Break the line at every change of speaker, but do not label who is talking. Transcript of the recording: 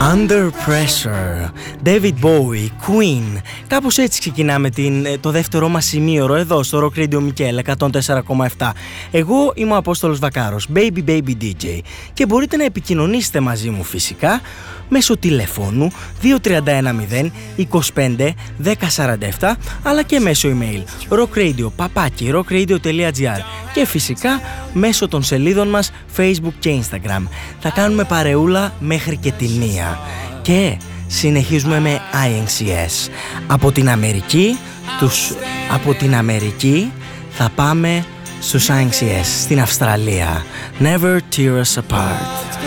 Under Pressure, David Bowie, Queen. Κάπως έτσι ξεκινάμε το δεύτερό μας σημείωρο εδώ στο Rock Radio Mikkel 104,7. Εγώ είμαι ο Απόστολος Βακάρος, Baby Baby DJ, και μπορείτε να επικοινωνήσετε μαζί μου φυσικά μέσω τηλεφώνου 2310 25 1047, αλλά και μέσω email rockradio@rockradio.gr και φυσικά μέσω των σελίδων μας Facebook και Instagram. Θα κάνουμε παρεούλα μέχρι και τη 1 και συνεχίζουμε με INCS. Από την Αμερική θα πάμε στους INCS στην Αυστραλία. Never Tear Us Apart.